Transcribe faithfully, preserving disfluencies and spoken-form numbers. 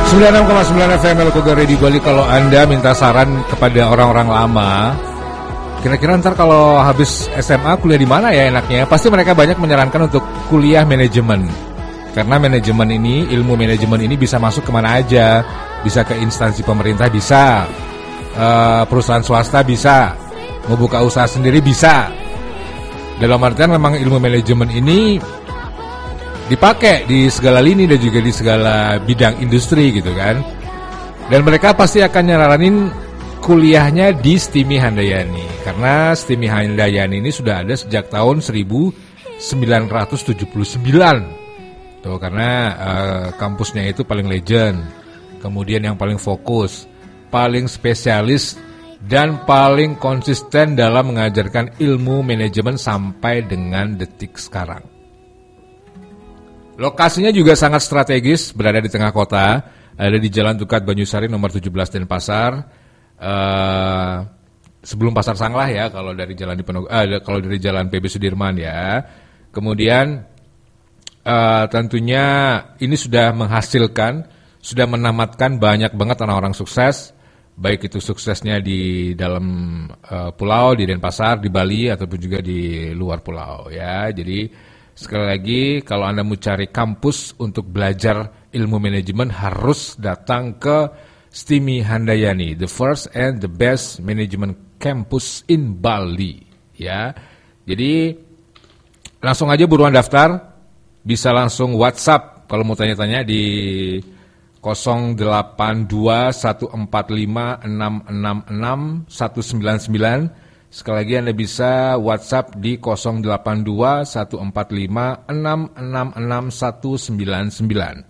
sembilan puluh enam koma sembilan F M Lokoga Radio Bali. Kalau Anda minta saran kepada orang-orang lama, kira-kira ntar kalau habis S M A kuliah di mana ya enaknya? Pasti mereka banyak menyarankan untuk kuliah manajemen. Karena manajemen ini, ilmu manajemen ini bisa masuk kemana aja. Bisa ke instansi pemerintah bisa, uh, perusahaan swasta bisa, mau buka usaha sendiri bisa. Dalam artian memang ilmu manajemen ini dipakai di segala lini dan juga di segala bidang industri gitu kan. Dan mereka pasti akan nyaranin kuliahnya di Stimi Handayani. Karena Stimi Handayani ini sudah ada sejak tahun seribu sembilan ratus tujuh puluh sembilan. Tuh, karena uh, kampusnya itu paling legend, kemudian yang paling fokus, paling spesialis, dan paling konsisten dalam mengajarkan ilmu manajemen sampai dengan detik sekarang. Lokasinya juga sangat strategis, berada di tengah kota, ada di Jalan Tukat Banyusari nomor tujuh belas Denpasar. Uh, sebelum Pasar Sanglah ya, kalau dari jalan Diponegoro, uh, kalau dari jalan P B Sudirman ya. Kemudian uh, tentunya ini sudah menghasilkan, sudah menamatkan banyak banget orang-orang sukses, baik itu suksesnya di dalam uh, pulau, di Denpasar, di Bali, ataupun juga di luar pulau ya. Jadi sekali lagi, kalau Anda mau cari kampus untuk belajar ilmu manajemen harus datang ke Stimi Handayani, the first and the best management campus in Bali. Ya, jadi langsung aja buruan daftar, bisa langsung WhatsApp kalau mau tanya-tanya di nol delapan dua satu empat lima enam enam enam satu sembilan sembilan. Sekali lagi Anda bisa WhatsApp di nol delapan dua satu empat lima enam enam enam satu sembilan sembilan.